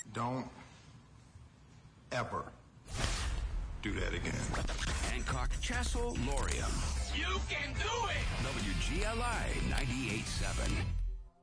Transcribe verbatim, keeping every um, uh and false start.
Don't ever do that again. Hancock, Chassel, Laurium. You can do it! W G L I ninety-eight point seven.